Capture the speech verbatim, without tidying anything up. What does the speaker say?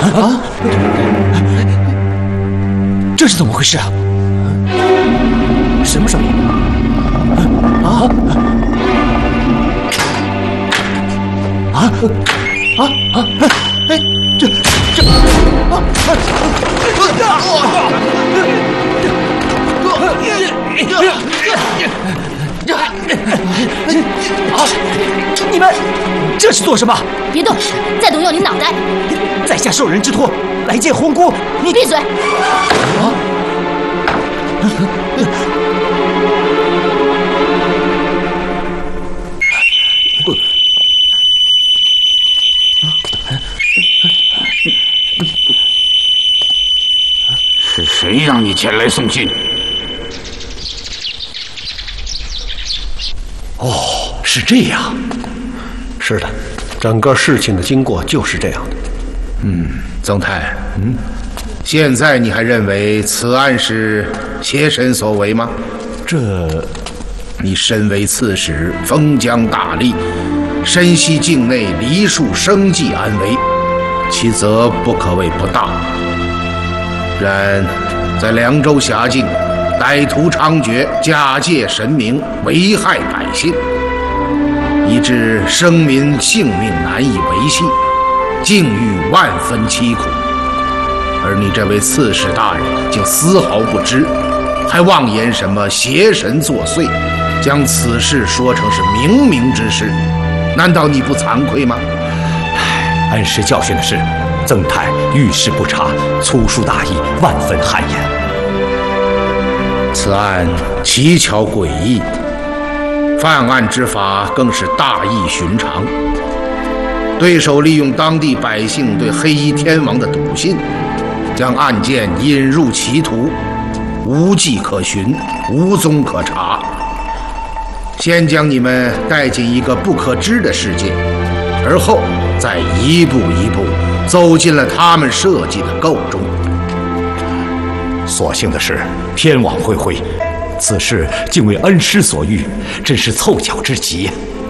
啊！这是怎么回事啊？什么声音？啊啊啊啊！哎，这这啊啊！你们这是做什么？ 别动，再动要你脑袋！ 在下受人之托来见红姑，你闭嘴！ 啊！ 是谁让你前来送信？ 哦，是这样。是的，整个事情的经过就是这样的。 嗯，曾太，嗯，现在你还认为此案是邪神所为吗？ 这， 你身为刺史，封疆大吏，深悉境内梨树生计安危，其责不可谓不大。然在凉州辖境，歹徒猖獗，假借神明，危害百姓，以致生民性命难以维系，境遇万分凄苦。而你这位刺史大人竟丝毫不知，还妄言什么邪神作祟，将此事说成是冥冥之事，难道你不惭愧吗？ 恩师教训的是，曾太遇事不察，粗疏大意，万分汗颜。 此案奇巧诡异，犯案之法更是大异寻常。对手利用当地百姓对黑衣天王的笃信，将案件引入歧途，无迹可寻，无踪可查。先将你们带进一个不可知的世界，而后再一步一步走进了他们设计的构中。 所幸的是，天网恢恢，此事竟为恩师所遇，真是凑巧之极。